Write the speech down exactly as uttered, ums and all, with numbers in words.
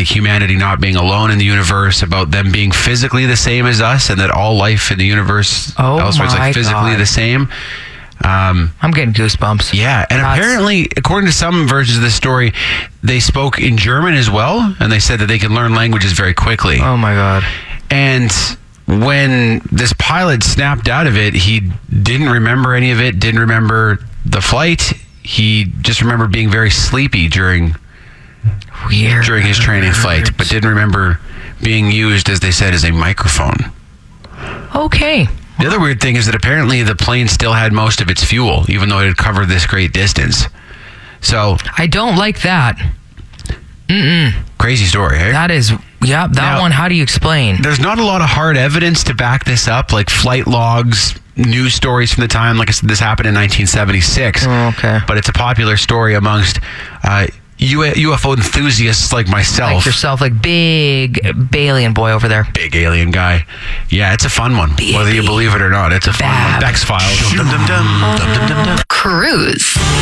like humanity not being alone in the universe, about them being physically the same as us, and that all life in the universe Oh elsewhere is my like physically God. the same. Um, I'm getting goosebumps. yeah, and That's- apparently, according to some versions of this story, they spoke in German as well, and they said that they can learn languages very quickly. Oh my God. And when this pilot snapped out of it, he didn't remember any of it, didn't remember the flight. He just remembered being very sleepy during Weird. during his training flight, but didn't remember being used, as they said, as a microphone. Okay. The other weird thing is that apparently the plane still had most of its fuel, even though it had covered this great distance. So, I don't like that. Mm-mm. crazy story, eh? That is, yeah, that Now- one, how do you explain? There's not a lot of hard evidence to back this up, like flight logs, news stories from the time. Like I said, this happened in nineteen seventy-six. Oh, okay. But it's a popular story amongst uh, U- UFO enthusiasts like myself. Like yourself, like big alien boy over there. Big alien guy. Yeah, it's a fun one. Whether you believe it or not, it's a fun Bab. one. Bex Files. Cruise.